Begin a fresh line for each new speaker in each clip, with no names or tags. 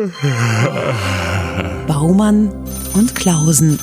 Baumann und Klausen.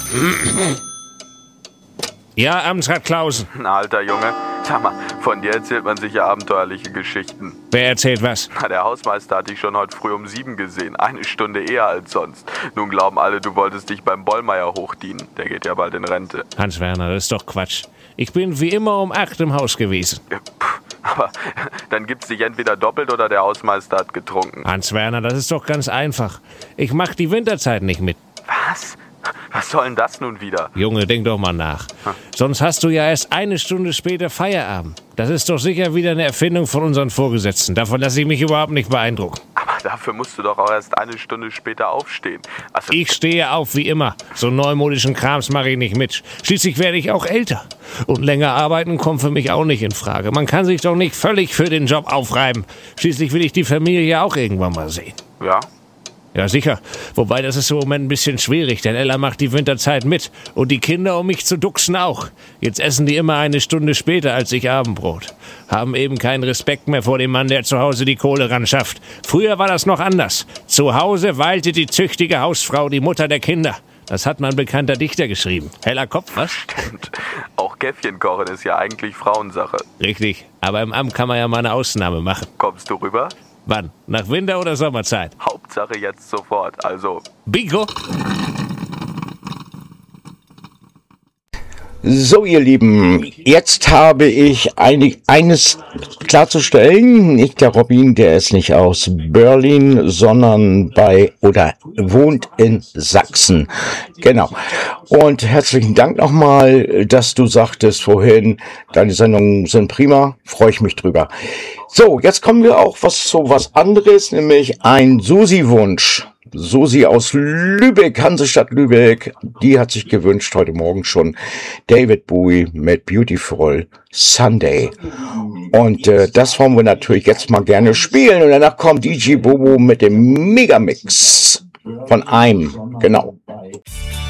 Ja, Amtsrat Klausen.
Na, alter Junge, sag mal, von dir erzählt man sich ja abenteuerliche Geschichten.
Wer erzählt was?
Na, der Hausmeister hatte ich schon heute früh um 7 gesehen, 1 Stunde eher als sonst. Nun glauben alle, du wolltest dich beim Bollmeier hochdienen. Der geht ja bald in Rente.
Hans-Werner, das ist doch Quatsch. Ich bin wie immer um 8 im Haus gewesen.
Aber dann gibt's dich entweder doppelt oder der Hausmeister hat getrunken.
Hans-Werner, das ist doch ganz einfach. Ich mach die Winterzeit nicht mit.
Was? Was soll denn das nun wieder?
Junge, denk doch mal nach. Sonst hast du ja erst 1 Stunde später Feierabend. Das ist doch sicher wieder eine Erfindung von unseren Vorgesetzten. Davon lasse ich mich überhaupt nicht beeindrucken.
Aber dafür musst du doch auch erst 1 Stunde später aufstehen. Also
Ich stehe auf wie immer. So neumodischen Krams mache ich nicht mit. Schließlich werde ich auch älter. Und länger arbeiten kommt für mich auch nicht in Frage. Man kann sich doch nicht völlig für den Job aufreiben. Schließlich will ich die Familie ja auch irgendwann mal sehen.
Ja?
Ja, sicher. Wobei, das ist im Moment ein bisschen schwierig, denn Ella macht die Winterzeit mit. Und die Kinder, um mich zu duxen, auch. Jetzt essen die immer 1 Stunde später als ich Abendbrot. Haben eben keinen Respekt mehr vor dem Mann, der zu Hause die Kohle ran schafft. Früher war das noch anders. Zu Hause weilte die züchtige Hausfrau, die Mutter der Kinder. Das hat mal ein bekannter Dichter geschrieben. Heller Kopf, was?
Stimmt. Auch Käffchen kochen ist ja eigentlich Frauensache.
Richtig. Aber im Amt kann man ja mal eine Ausnahme machen.
Kommst du rüber?
Wann? Nach Winter- oder Sommerzeit?
Hauptsache jetzt sofort, also...
Bingo!
So, ihr Lieben, jetzt habe ich eines klarzustellen. Nicht der Robin, der ist nicht aus Berlin, sondern wohnt in Sachsen. Genau. Und herzlichen Dank nochmal, dass du sagtest vorhin, deine Sendungen sind prima. Freue ich mich drüber. So, jetzt kommen wir auch zu was anderes, nämlich ein Susi-Wunsch. Susi aus Lübeck, Hansestadt Lübeck, die hat sich gewünscht heute Morgen schon David Bowie mit Beautiful Sunday. Und das wollen wir natürlich jetzt mal gerne spielen. Und danach kommt DJ Bobo mit dem Megamix von einem. Genau.